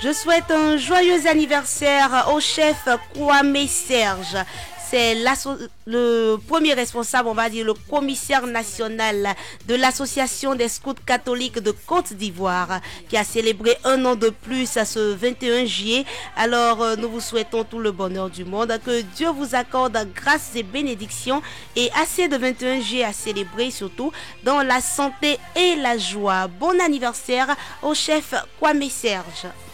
Je souhaite un joyeux anniversaire au chef Kwame Serge. C'est le premier responsable, on va dire le commissaire national de l'association des scouts catholiques de Côte d'Ivoire qui a célébré un an de plus ce 21 juillet. Alors nous vous souhaitons tout le bonheur du monde, que Dieu vous accorde grâce et bénédictions et assez de 21 juillet à célébrer, surtout dans la santé et la joie. Bon anniversaire au chef Kwame Serge.